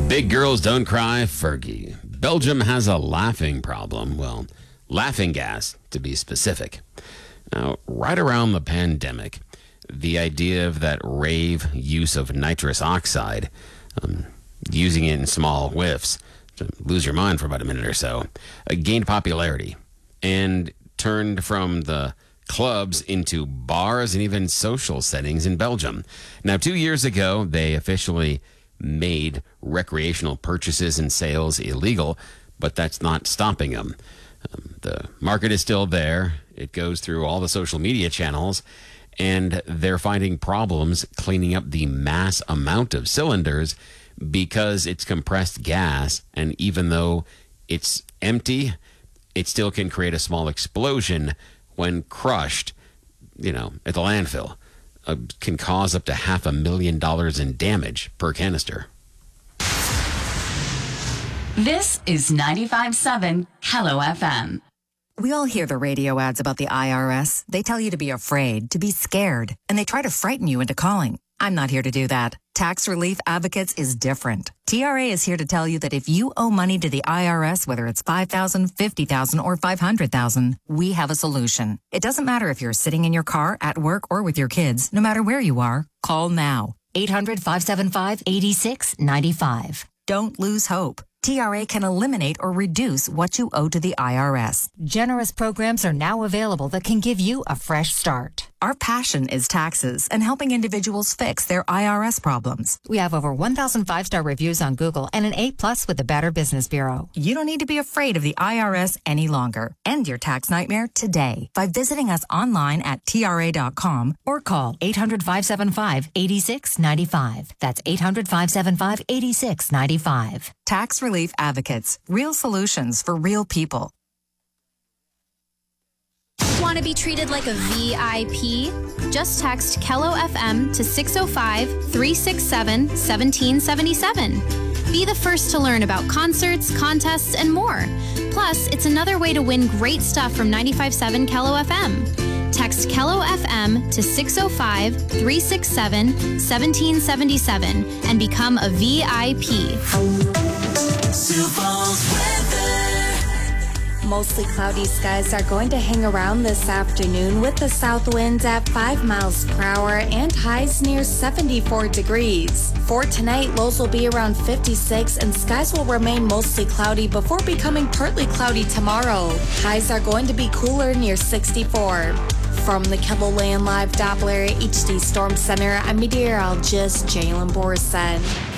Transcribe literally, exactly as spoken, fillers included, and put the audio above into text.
Big girls don't cry, Fergie. Belgium has a laughing problem. Well, laughing gas, to be specific. Now, right around the pandemic, the idea of that rave use of nitrous oxide, um, using it in small whiffs, to lose your mind for about a minute or so, uh, gained popularity and turned from the clubs into bars and even social settings in Belgium. Now, two years ago, they officially made recreational purchases and sales illegal, but that's not stopping them. Um, the market is still there. It goes through all the social media channels, and they're finding problems cleaning up the mass amount of cylinders because it's compressed gas, and even though it's empty, it still can create a small explosion when crushed, you know, at the landfill. Uh, can cause up to half a million dollars in damage per canister. This is ninety-five point seven Hello F M. We all hear the radio ads about the I R S. They tell you to be afraid, to be scared, and they try to frighten you into calling. I'm not here to do that. Tax Relief Advocates is different. T R A is here to tell you that if you owe money to the I R S, whether it's five thousand dollars, fifty thousand dollars, or five hundred thousand dollars, we have a solution. It doesn't matter if you're sitting in your car, at work, or with your kids. No matter where you are, call now. eight hundred, five seven five, eight six nine five. Don't lose hope. T R A can eliminate or reduce what you owe to the I R S. Generous programs are now available that can give you a fresh start. Our passion is taxes and helping individuals fix their I R S problems. We have over one thousand five-star reviews on Google and an A plus with the Better Business Bureau. You don't need to be afraid of the I R S any longer. End your tax nightmare today by visiting us online at T R A dot com or call eight hundred, five seven five, eight six nine five. That's eight hundred, five seven five, eight six nine five. Tax Relief Advocates. Real solutions for real people. Want to be treated like a V I P? Just text Kello F M to six oh five, three six seven, one seven seven seven. Be the first to learn about concerts, contests, and more. Plus, it's another way to win great stuff from ninety-five point seven Kello F M. Text Kello F M to six oh five, three six seven, one seven seven seven and become a V I P. Sioux Falls weather. Mostly cloudy skies are going to hang around this afternoon with the south winds at five miles per hour and highs near seventy-four degrees. For tonight, lows will be around fifty-six and skies will remain mostly cloudy before becoming partly cloudy tomorrow. Highs are going to be cooler near sixty-four. From the KELOLAND Live Doppler H D Storm Center, I'm meteorologist Jalen Borson.